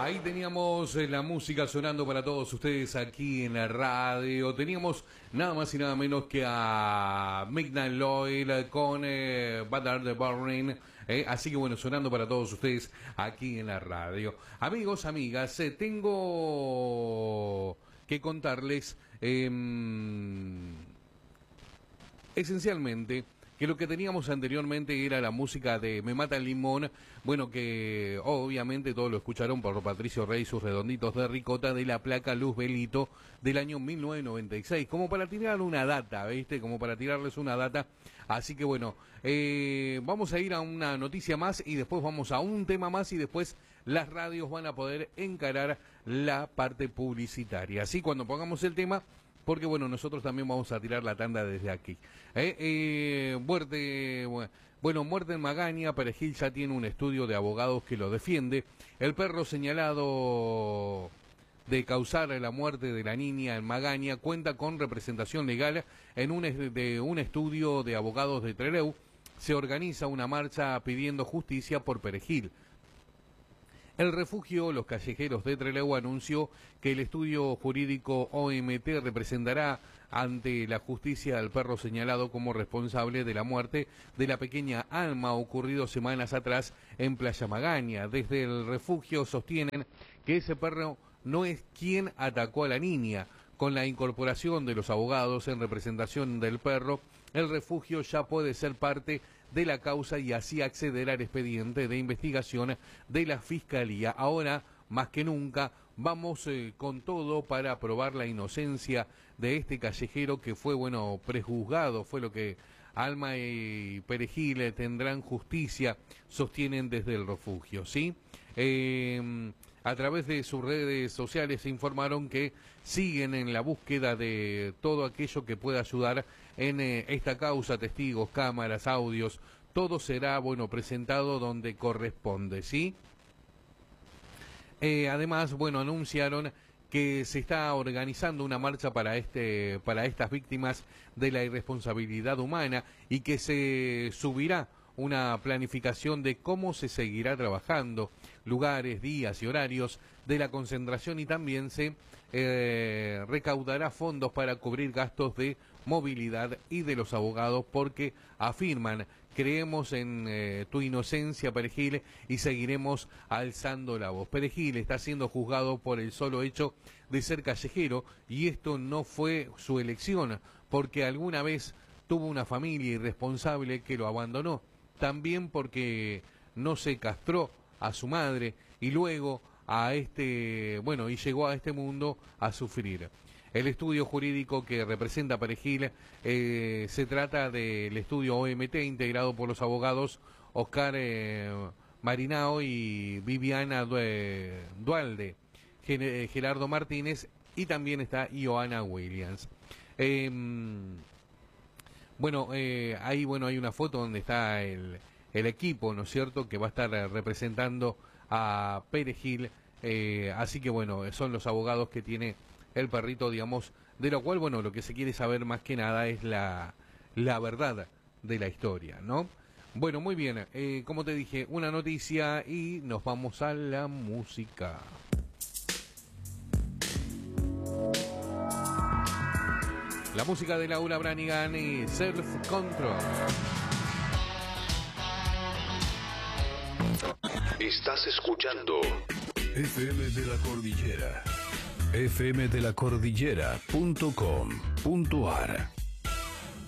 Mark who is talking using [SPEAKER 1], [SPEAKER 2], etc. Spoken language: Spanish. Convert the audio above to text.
[SPEAKER 1] Ahí teníamos la música sonando para todos ustedes aquí en la radio. Teníamos nada más y nada menos que a Midnight Lloyd con Butter the Burning. Así que bueno, sonando para todos ustedes aquí en la radio. Amigos, amigas, tengo que contarles esencialmente que lo que teníamos anteriormente era la música de Me Mata el Limón, bueno, que obviamente todos lo escucharon por Patricio Rey, sus redonditos de ricota, de la placa Luz Belito del año 1996, como para tirar una data, ¿viste? Como para tirarles una data. Así que bueno, vamos a ir a una noticia más y después vamos a un tema más y después las radios van a poder encarar la parte publicitaria. Así cuando pongamos el tema, porque bueno, nosotros también vamos a tirar la tanda desde aquí. Muerte en Magaña. Perejil ya tiene un estudio de abogados que lo defiende. El perro señalado de causar la muerte de la niña en Magaña cuenta con representación legal en un estudio de abogados de Trelew. Se organiza una marcha pidiendo justicia por Perejil. El refugio Los Callejeros de Trelew anunció que el estudio jurídico OMT representará ante la justicia al perro señalado como responsable de la muerte de la pequeña Alma ocurrido semanas atrás en Playa Magaña. Desde el refugio sostienen que ese perro no es quien atacó a la niña. Con la incorporación de los abogados en representación del perro, el refugio ya puede ser parte de la causa y así acceder al expediente de investigación de la Fiscalía. Ahora, más que nunca, vamos con todo para probar la inocencia de este callejero que fue, bueno, prejuzgado, fue lo que Alma y Perejil tendrán justicia, sostienen desde el refugio, ¿sí? A través de sus redes sociales se informaron que siguen en la búsqueda de todo aquello que pueda ayudar en esta causa, testigos, cámaras, audios, todo será, bueno, presentado donde corresponde, ¿sí? Además, bueno, anunciaron que se está organizando una marcha para estas víctimas de la irresponsabilidad humana y que se subirá una planificación de cómo se seguirá trabajando, lugares, días y horarios de la concentración y también se recaudará fondos para cubrir gastos de movilidad y de los abogados porque afirman, creemos en tu inocencia, Perejil, y seguiremos alzando la voz. Perejil está siendo juzgado por el solo hecho de ser callejero y esto no fue su elección porque alguna vez tuvo una familia irresponsable que lo abandonó. También porque no se castró a su madre y luego y llegó a este mundo a sufrir. El estudio jurídico que representa a Perejil se trata del estudio OMT integrado por los abogados Oscar Marinao y Viviana Dualde, Gerardo Martínez y también está Ioana Williams. Hay una foto donde está el equipo, ¿no es cierto?, que va a estar representando a Perejil, así que bueno, son los abogados que tiene el perrito, digamos, de lo cual, bueno, lo que se quiere saber más que nada es la verdad de la historia, ¿no? Bueno, muy bien, como te dije, una noticia y nos vamos a la música. La música de Laura Branigan y Self Control.
[SPEAKER 2] Estás escuchando
[SPEAKER 3] FM de la Cordillera. fmdelacordillera.com.ar